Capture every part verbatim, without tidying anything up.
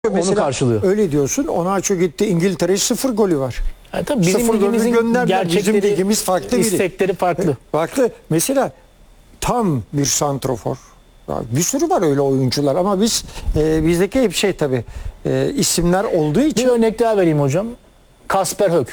onu karşılıyor. Öyle diyorsun. Onaço gitti İngiltere'ye sıfır golü var. Yani tabii bizim sıfır golü gönderdiler. gerçekleri, Bizim ligimiz farklı biri. istekleri farklı. Farklı. Mesela tam bir santrofor. Bir sürü var öyle oyuncular ama biz e, bizdeki hep şey tabii e, isimler olduğu için. Bir örnek daha vereyim hocam. Kasper Höck.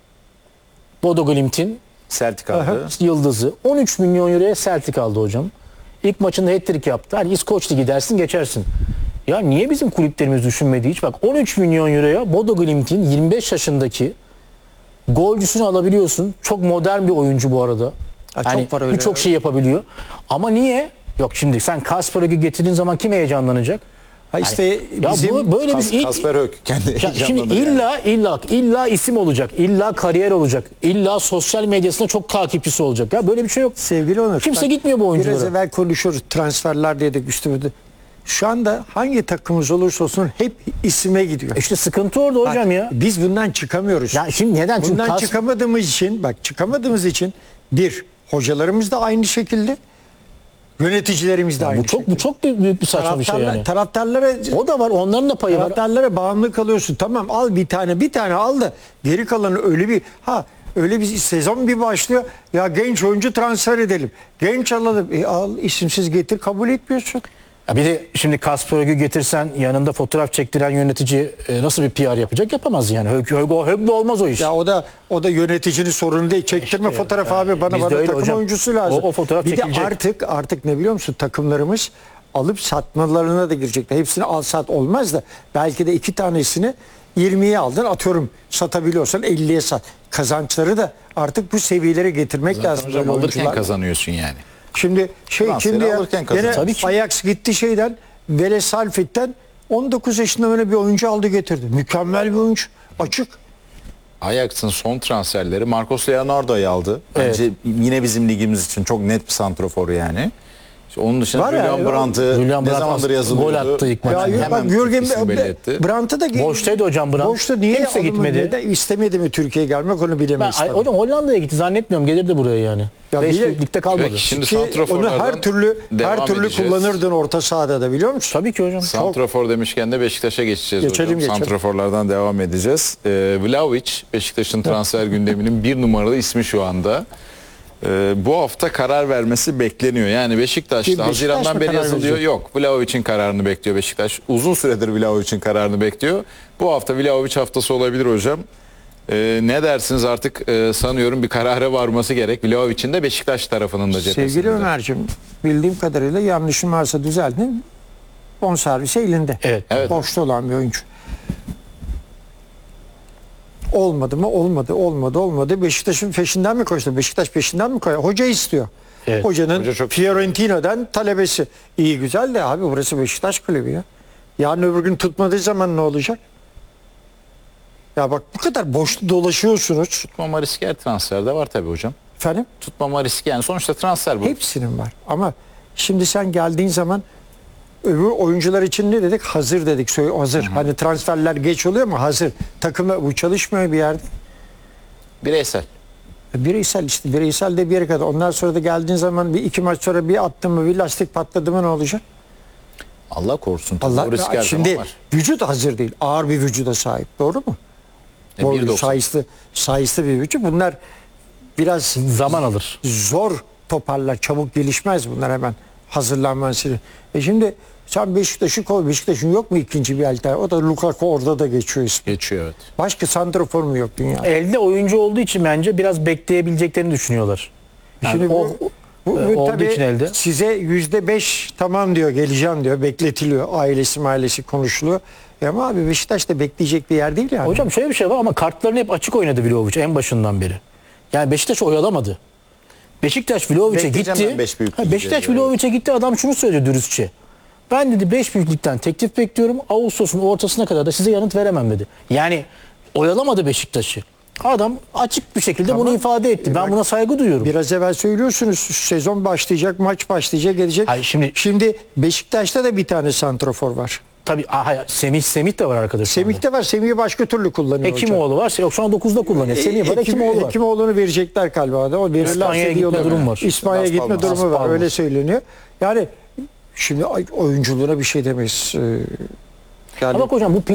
Bodo Glimt'in Celtic aldı. yıldızı. on üç milyon euroya Celtic aldı hocam. İlk maçında hat-trick yaptı. Hani İskoç Ligi dersin geçersin. Ya niye bizim kulüplerimiz düşünmedi hiç? Bak on üç milyon euroya Bodo Glimt'in yirmi beş yaşındaki golcüsünü alabiliyorsun. Çok modern bir oyuncu bu arada. Ha, Yani birçok şey yapabiliyor. Ama niye? Yok şimdi sen Kasper Höck'ü getirdiğin zaman kim heyecanlanacak? Ha işte ya bizim bu böyle Kas, bir Kasper Höck kendi ya şimdi heyecanlandı illa yani. illa illa isim olacak. İlla kariyer olacak. İlla sosyal medyasında çok takipçisi olacak. Ya böyle bir şey yok. sevgili Onur. Kimse bak, gitmiyor bu oyunculara. Biraz evvel konuşuyoruz transferler dedik üstümüzde. Şu anda hangi takımımız olursa olsun hep isime gidiyor. İşte sıkıntı orada Bak, hocam ya. Biz bundan çıkamıyoruz. Ya şimdi neden? Çünkü Bundan kas- çıkamadığımız için bak çıkamadığımız için bir hocalarımız da aynı şekilde yöneticilerimiz de aynı bu çok şekilde. bu çok büyük, büyük bir saçma bir şey Taraftarlar- yani. Taraftarlara O da var, onların da payı var. taraftarlara bağımlı kalıyorsun. Tamam al bir tane bir tane al da geri kalanı öyle bir ha öyle bir sezon bir başlıyor. Ya genç oyuncu transfer edelim. Genç alalım. E al isimsiz getir kabul etmiyorsun. Ya bir de şimdi Kasper Höck'ü getirsen yanında fotoğraf çektiren yönetici e, nasıl bir P R yapacak? Yapamaz yani. Höck Höck Höck'le olmaz o iş. Ya o da o da yöneticinin sorunu değil. Çektirme İşte, fotoğraf yani abi bana bizde bana öyle takım hocam. oyuncusu lazım. O- o fotoğraf bir çekilecek. de artık artık ne biliyor musun takımlarımız alıp satmalarına da girecekler. Hepsini al sat olmaz da belki de iki tanesini yirmiye aldın atıyorum satabiliyorsan elliye sat. Kazançları da artık bu seviyelere getirmek Zaten lazım. hocam böyle alırken oyuncular. kazanıyorsun yani. Şimdi şey Transferi şimdi ya, alırken gene kazanıyorsun. Tabii ki. Ajax gitti şeyden Vélez Salfit'ten on dokuz yaşında böyle bir oyuncu aldı getirdi. Mükemmel bir oyuncu. Açık. Ajax'ın son transferleri Marcos Leonardo'yu aldı. Bence yine bizim ligimiz için çok net bir santrofor yani. İşte onun dışında Var ya, Julian ya, Brandt'ı Julian ne Brandt zamandır gol yazılıyordu. attı ilk Ya maçta. yok, Hemen bak Jürgen ismi belli etti. Brandt'ı da Boştaydı hocam Brandt. Boşta niye Kimse alınmadı? gitmedi. Neden? İstemedi mi Türkiye'ye gelmek onu Ben, bilemeyiz. ay, tabii. hocam Hollanda'ya gitti zannetmiyorum. Gelirdi buraya yani. Ya Beş bile- büyüklükte kalmadı. Peki, şimdi Ki onu santroforlardan her türlü devam her türlü edeceğiz. kullanırdın orta sahada da biliyor musun? Tabii ki hocam. Santrafor demişken de Beşiktaş'a geçeceğiz Geçelim, hocam. geçelim. Santraforlardan devam edeceğiz. Ee, Vlahovic Beşiktaş'ın transfer gündeminin bir numaralı ismi şu anda. Ee, bu hafta karar vermesi bekleniyor. Yani Beşiktaş'ta Beşiktaş Haziran'dan mı beri karar yazılıyor. verecek? Yok, Vlahovic'in kararını bekliyor Beşiktaş. Uzun süredir Vlahovic'in kararını bekliyor. Bu hafta Vlahovic haftası olabilir hocam. Ee, ne dersiniz artık e, sanıyorum bir karara varması gerek. Vlahovic'in de Beşiktaş tarafının da cephesinde. Sevgili Ömerciğim bildiğim kadarıyla yanlışım varsa düzeltin. Bonservisi elinde. Evet. Evet. Boşta olan bir oyuncu. Olmadı mı? Olmadı. Olmadı. Olmadı. Beşiktaş'ın peşinden mi koştu? Beşiktaş peşinden mi koştu? Hoca istiyor. Evet. Hocanın Hoca çok- Fiorentina'dan talebesi. İyi güzel de abi burası Beşiktaş kulübü ya. Yarın öbür gün tutmadığı zaman ne olacak? Ya bak bu kadar boş dolaşıyorsunuz. Tutmama riski her transferde var tabii hocam. Efendim? Tutmama riski yani sonuçta transfer bu. Hepsinin var. Ama şimdi sen geldiğin zaman öbür oyuncular için ne dedik? Hazır dedik. Söyle hazır. Hani transferler geç oluyor ama hazır. Takımla bu çalışmıyor bir yerde. Bireysel. Bireysel işte. Bireysel de bir yere kadar. Ondan sonra da geldiğin zaman bir iki maç sonra bir attın mı bir lastik patladı mı ne olacak? Allah korusun. tabii. Allah O risk her şimdi zaman var. vücut hazır değil. Ağır bir vücuda sahip. Doğru mu? E, Doğru. bir doksan. Sayıslı, sayıslı bir vücut. Bunlar biraz Zaman alır. zor toparlar. Çabuk gelişmez bunlar hemen hazırlanması. E şimdi sen Beşiktaş'ı koy. Beşiktaş'ın yok mu ikinci bir alternatif? O da Lukaku orada da geçiyor ismi. Geçiyor evet. Başka santrafor mu yok dünyada? Elde oyuncu olduğu için bence biraz bekleyebileceklerini düşünüyorlar. Yani Şimdi o, bu, bu, e, bu olduğu tabii için elde. size yüzde beş tamam diyor geleceğim diyor. Bekletiliyor. Ailesi ailesi konuşuluyor. E ama abi Beşiktaş da bekleyecek bir yer değil yani. Hocam şöyle bir şey var ama kartlarını hep açık oynadı Vlahovic en başından beri. Yani Beşiktaş oyalamadı. Beşiktaş Vlahovic'e Bekleyeceğim gitti. ben beş büyük Ha, lig Beşiktaş diye, Vlahovic'e gitti, adam şunu söyledi dürüstçe. Ben dedi beş büyüklükten teklif bekliyorum. Ağustos'un ortasına kadar da size yanıt veremem dedi. Yani oyalamadı Beşiktaş'ı. Adam açık bir şekilde Tamam. bunu ifade etti. E Ben bak, buna saygı duyuyorum. Biraz evvel söylüyorsunuz sezon başlayacak, maç başlayacak, gelecek. Hayır, şimdi- şimdi Beşiktaş'ta da bir tane santrafor var. Tabii aha, Semih Semih de var arkadaşlar. Semih de var. Semih'i başka türlü kullanıyor hocam. Hekimoğlu var. Yok şu an dokuzda kullanıyor. Semih var, Ekim, Hekimoğlu var. Hekimoğlu'nu verecekler galiba. O verirlerse İspanya'ya iyi gitme olur. durum var. İspanya'ya Las gitme Palmas. durumu Las var. Palmas. Öyle söyleniyor. Yani şimdi ay- oyunculuğuna bir şey demeyiz. Ee, Yani Ama bak hocam bu